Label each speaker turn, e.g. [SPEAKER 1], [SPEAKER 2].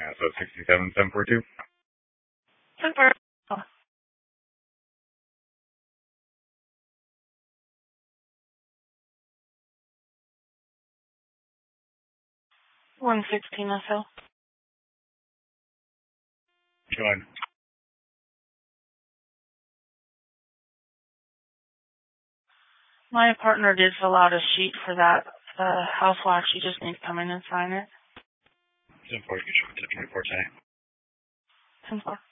[SPEAKER 1] So 67742.
[SPEAKER 2] Super. 116 SL.
[SPEAKER 1] Join.
[SPEAKER 2] My partner did fill out a sheet for that house watch. You just need to come in and sign it.
[SPEAKER 1] 10-4, you should get 24 today.
[SPEAKER 2] 10-4.